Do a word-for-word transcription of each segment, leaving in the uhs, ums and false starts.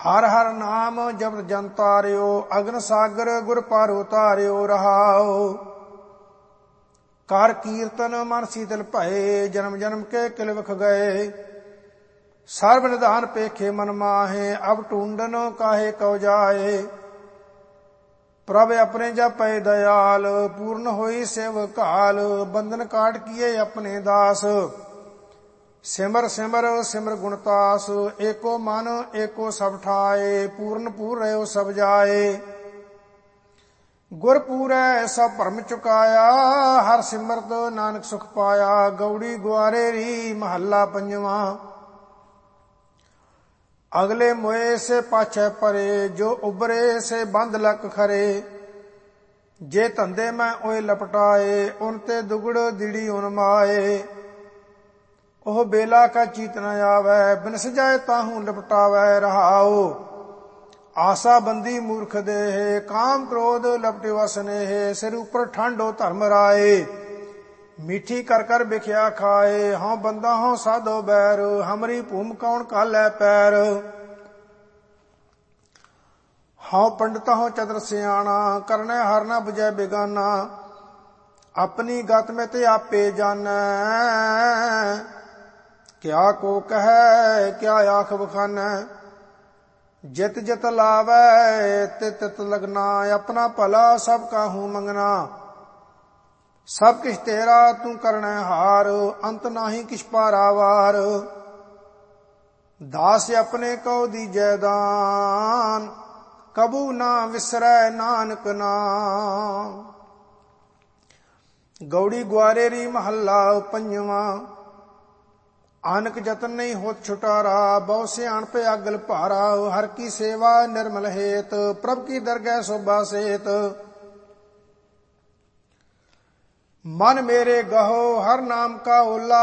ਹਰ ਹਰ ਨਾਮ ਜਪਤ ਜਨ ਤਾਰਿਓ, ਅਗਨ ਸਾਗਰ ਗੁਰ ਪਾਰ ਉਤਾਰਿਓ ਰਹਾਓ। ਕਰ ਕੀਰਤਨ ਮਨ ਸੀਤਲ ਭਏ, ਜਨਮ ਜਨਮ ਕੇ ਕਿਲ ਵਿਖ ਗਏ। ਸਰਬ ਨਿਧਾਨ ਪੇਖੇ ਮਨ ਮਾਹੇ, ਅਬ ਟੂੰਡਨ ਕਾਹੇ ਕਉ ਜਾਏ। ਪ੍ਰਭ ਆਪਣੇ ਜਪੈ ਦਇਆਲ, ਪੂਰਨ ਹੋਈ ਸੇਵ ਕਾਲ। ਬੰਧਨ ਕਾਟ ਕੀਏ ਆਪਣੇ ਦਾਸ, ਸਿਮਰ ਸਿਮਰ ਸਿਮਰ ਗੁਣਤਾਸ। ਏਕੋ ਮਨ ਏਕੋ ਸਭ ਠਾਏ, ਪੂਰਨ ਪੂਰ ਰਹਿਓ ਸਭ ਜਾਏ। ਗੁਰ ਪੂਰੈ ਸਭ ਭਰਮ ਚੁਕਾਇਆ, ਹਰ ਸਿਮਰਤ ਨਾਨਕ ਸੁਖ ਪਾਇਆ। ਗੌੜੀ ਗੁਆਰੇ ਰੀ ਮਹੱਲਾ ਪੰਜਵਾਂ। ਅਗਲੇ ਮੋਏ ਸੇ ਪਾਛੈ ਪਰੇ, ਜੋ ਉਬਰੇ ਸੇ ਬੰਧ ਲਕ ਖਰੇ। ਜੇ ਧੰਦੇ ਮੈਂ ਓਏ ਲਪਟਾਏ, ਉਨ ਤੇ ਦੁਗੜ ਦਿੜੀ ਉਨ ਮਾਏ। ਉਹ ਬੇਲਾ ਕਾ ਚੀਤ ਨ ਆਵੈ, ਬਿਨਸ ਜਾਏ ਤਾਹੂ ਲਪਟਾਵੈ ਰਹਾਓ। ਆਸਾ ਬੰਦੀ ਮੂਰਖ ਦੇਹ, ਕਾਮ ਕ੍ਰੋਧ ਲਪਟਿ ਵਸਨੇਹ। ਸਿਰ ਉਪਰ ਠੰਡੋ ਧਰਮ ਰਾਏ, ਮੀਠੀ ਕਰ ਕਰ ਬਿਖਿਆ ਖਾਏ। ਹਉ ਬੰਦਾ ਹਉ ਸਾਧੋ ਬੈਰ, ਹਮਰੀ ਭੂਮ ਕੌਣ ਕਾਲੈ ਪੈਰ। ਹਉ ਪੰਡਤ ਹਉ ਚਤਰ ਸਿਆਣਾ, ਕਰਨੈ ਹਰ ਨ ਬੁਝੈ ਬਿਗਾਨਾ। ਆਪਣੀ ਗਤ ਮੈਂ ਤੇ ਆਪੇ ਜਾਣੈ, ਕਿਆ ਕੋ ਕਹੈ ਕਿਆ ਆਖ ਬਖਾਨੈ। ਜਿਤ ਜਿਤ ਲਾਵੈ ਤਿਤ ਤਿਤ ਲਗਨਾ, ਆਪਣਾ ਭਲਾ ਸਭ ਕਾਹੂ ਮੰਗਣਾ। ਸਭ ਕਿਛ ਤੇਰਾ ਤੂੰ ਕਰਣੈ ਹਾਰ, ਅੰਤ ਨਾਹੀ ਕਿਛ ਪਾਰਾਵਾਰ। ਦਾਸ ਆਪਣੇ ਕਉ ਦੀਜੈ ਦਾਨ, ਕਬੂ ਨਾ ਵਿਸਰੈ ਨਾਨਕ ਨਾਮ। ਗੌੜੀ ਗੁਆਰੇ ਰੀ ਮਹੱਲਾ ਪੰਜਵਾਂ। ਆਨਕ ਜਤਨ ਨਹੀਂ ਹੋਤ ਛੁਟਾਰਾ, ਬਹੁ ਸਿਆਣਪ ਅਗਲ ਭਾਰਾ। ਹਰ ਕੀ ਸੇਵਾ ਨਿਰਮਲ ਹੇਤ, ਪ੍ਰਭ ਕੀ ਦਰਗਹਿ ਸੋਭਾ ਸੇਤ। ਮਨ ਮੇਰੇ ਗਹੋ ਹਰ ਨਾਮ ਕਾ ਓਲਾ,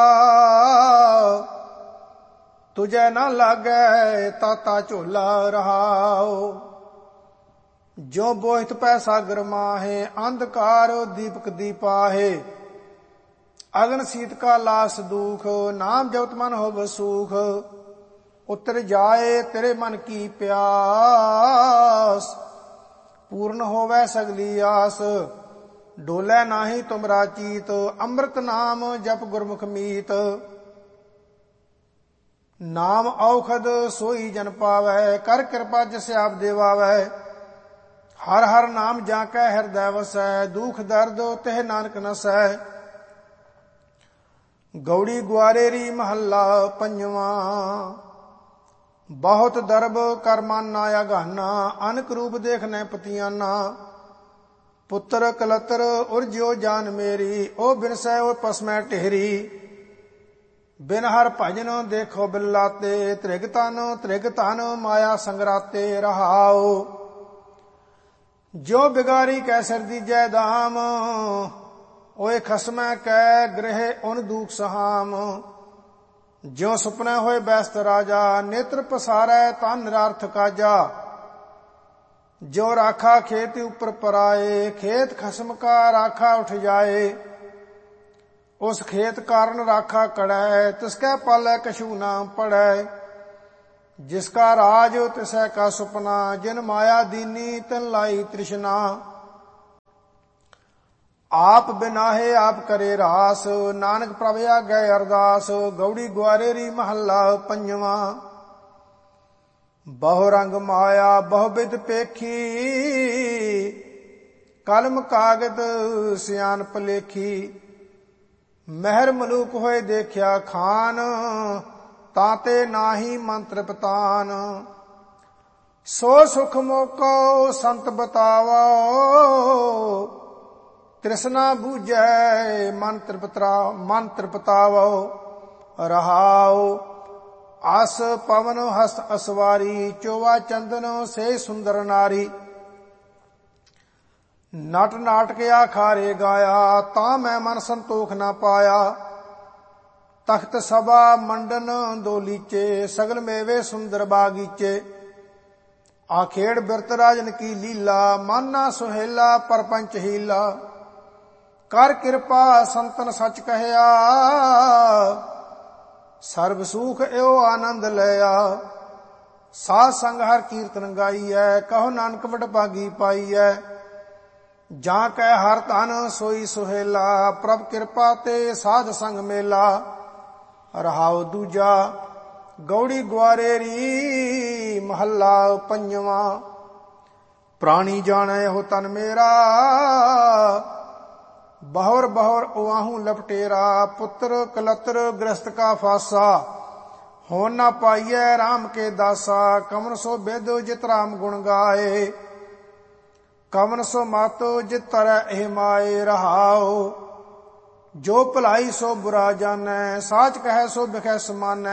ਤੁਝੈ ਨਾ ਲਾਗੈ ਤਾਤਾ ਝੋਲਾ ਰਹਾਓ। ਜੋ ਬੋਹਿਤ ਪੈ ਸਾਗਰ ਮਾਹੇ, ਅੰਧਕਾਰ ਦੀਪਕ ਦੀਪਾਹੇ। ਅਗਨ ਸੀਤ ਕਾ ਲਾਸ ਦੂਖ, ਨਾਮ ਜਪਤ ਮਨ ਹੋਵ ਸੂਖ। ਉਤਰ ਜਾਏ ਤੇਰੇ ਮਨ ਕੀ ਪਿਆਸ, ਪੂਰਨ ਹੋਵੈ ਸਗਲੀ ਆਸ। ਡੋਲੇ ਨਾਹੀ ਤੁਮਰਾ ਚੀਤ, ਅੰਮ੍ਰਿਤ ਨਾਮ ਜਪ ਗੁਰਮੁਖ ਮੀਤ। ਨਾਮ ਔਖਦ ਸੋਈ ਜਨ ਪਾਵੈ, ਕਰ ਕਿਰਪਾ ਜਿਸ ਆਪ ਦੇਵਾਵੈ। ਹਰ ਹਰ ਨਾਮ ਜਾਂ ਕੈ ਹਿਰਦੈ ਵਸੈ, ਦੁਖ ਦਰਦ ਤਿਹ ਨਾਨਕ ਨਸੈ। ਗੌੜੀ ਗੁਆਰੇ ਰੀ ਮਹੱਲਾ ਪੰਜਵਾਂ। ਬਹੁਤ ਦਰਬ ਕਰ ਮਨ ਨਾ ਆਗਾਨਾ, ਅਨਕ ਰੂਪ ਦੇਖਨੈ ਪਤੀਆਨਾ। ਪੁੱਤਰ ਕਲਤਰ ਉਰਜਿਓ ਜਾਨ ਮੇਰੀ, ਉਹ ਬਿਨਸੈ ਉਹ ਪਸਮੈ ਟੇਹਰੀ। ਬਿਨ ਹਰ ਭਜਨ ਦੇਖੋ ਬਿਲਾਤੇ, ਤ੍ਰਿਗ ਤਨ ਤ੍ਰਿਗ ਧਨ ਮਾਇਆ ਸੰਗਰਾਤੇ ਰਹਾਓ। ਜੋ ਬਿਗਾਰੀ ਕੈ ਸਿਰ ਦੀਜੈ ਦਾਮ, ਓਏ ਖਸਮੈ ਕੈ ਗ੍ਰਹਿ ਉਨ ਦੂਖ ਸਹਾਮ। ਜਿਉ ਸੁਪਨੇ ਹੋਏ ਬੈਸਤ ਰਾਜਾ, ਨੇਤਰ ਪਸਾਰੈ ਤਾਂ ਨਿਰਾਰਥ ਕਾਜਾ। ਜੋ ਰਾਖਾ ਖੇਤ ਉਪਰ ਪਰਾਏ, ਖੇਤ ਖਸਮ ਕਾ ਰਾਖਾ ਉਠ ਜਾਏ। ਉਸ ਖੇਤ ਕਾਰਨ ਰਾਖਾ ਕੜੈ, ਤਿਸਕੈ ਪਾਲੈ ਕਛੂ ਨਾ ਪੜੈ। ਜਿਸ ਕਾ ਰਾਜ ਤਿਸੈ ਕਾ ਸੁਪਨਾ, ਜਿਨ ਮਾਇਆ ਦੀਨੀ ਤਿਨ ਲਾਈ ਤ੍ਰਿਸ਼ਨਾ। ਆਪ ਬਿਨਾਹੇ ਆਪ ਕਰੇ ਰਾਸ, ਨਾਨਕ ਪ੍ਰਭ ਆਗੈ ਅਰਦਾਸ। ਗੌੜੀ ਗੁਆਰੇ ਰੀ ਮਹੱਲਾ ਪੰਜਵਾਂ। ਬਹੁ ਰੰਗ ਮਾਇਆ ਬਹੁ ਬਿਧ ਪੇਖੀ, ਕਲਮ ਕਾਗਦ ਸਿਆਣਪ ਲੇਖੀ। ਮਹਿਰ ਮਲੂਕ ਹੋਏ ਦੇਖਿਆ ਖਾਨ, ਤਾਤੇ ਨਾਹੀ ਮੰਤਰ ਪਤਾਨ। ਸੋ ਸੁਖ ਮੋਕੋ ਸੰਤ ਬਤਾਵੋ, ਤ੍ਰਿਸ਼ਨਾ ਬੂਝੈ ਮਨ ਤ੍ਰਿਪਤਰਾ ਮਨ ਤ੍ਰਿਪਤਾਵੋ ਰਹਾਓ। ਆਸ ਪਵਨ ਹਸਤ ਅਸਵਾਰੀ, ਚੋਵਾ ਚੰਦਨ ਸੇ ਸੁੰਦਰ ਨਾਰੀ। ਨਟ ਨਾਟਕ ਆਖਾਰੇ ਗਾਇਆ, ਤਾਂ ਮੈਂ ਮਨ ਸੰਤੋਖ ਨਾ ਪਾਇਆ। ਤਖਤ ਸਭਾ ਮੰਡਨ ਦੋ ਲੀਚੇ, ਸਗਲ ਮੇਵੇ ਸੁੰਦਰ ਬਾਗੀਚੇ। ਆਖੇੜ ਬਿਰਤ ਰਾਜਨ ਕੀ ਲੀਲਾ, ਮਨ ਨਾ ਸੁਹੇਲਾ ਪਰਪੰਚ ਹੀਲਾ। ਕਰ ਕਿਰਪਾ ਸੰਤਨ ਸਚ ਕਹਿਆ, ਸਰਬ ਸੂਖ ਏਉ ਆਨੰਦ ਲਿਆ। ਸਾਧ ਸੰਗ ਹਰ ਕੀਰਤਨ ਗਾਈਐ, ਕਹੋ ਨਾਨਕ ਵਡਭਾਗੀ ਪਾਈਐ। ਜਾਂ ਕੈ ਹਰ ਧਨ ਸੋਈ ਸੁਹੇਲਾ, ਪ੍ਰਭ ਕਿਰਪਾ ਤੇ ਸਾਧ ਸੰਗ ਮੇਲਾ। ਰਹਾਉ ਦੂਜਾ ਗੌੜੀ ਗੁਆਰੇਰੀ, ਮਹੱਲਾ ਪੰਜਵਾਂ। ਪ੍ਰਾਣੀ ਜਾਣੈ ਹੋ ਤਨ ਮੇਰਾ, ਬਹੁਰ ਬਹੁਰ ਉਆਹੂ ਲਪਟੇਰਾ। ਪੁੱਤਰ ਕਲਤਰ ਗ੍ਰਸਤ ਕਾ ਫਾਸਾ, ਹੋਣ ਨਾ ਪਾਈਐ ਰਾਮ ਕੇ ਦਾਸਾ। ਕਵਨ ਸੋ ਬਿਦ ਜਿਤ ਰਾਮ ਗੁਣ ਗਾਏ, ਕਵਨ ਸੋ ਮਤ ਜਿਤ ਤਰੈ ਇਹ ਮਾਏ। ਰਹਾਉ ਜੋ ਭਲਾਈ ਸੋ ਬੁਰਾ ਜਾਣੈ, ਸਾਚ ਕਹੈ ਸੋ ਬਿਖੈ ਸਮਾਨੈ।